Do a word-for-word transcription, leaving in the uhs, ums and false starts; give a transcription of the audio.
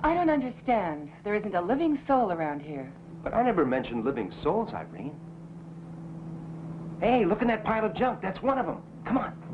I don't understand. There isn't a living soul around here. But I never mentioned living souls, Irene. Hey, look in that pile of junk. That's one of them. Come on.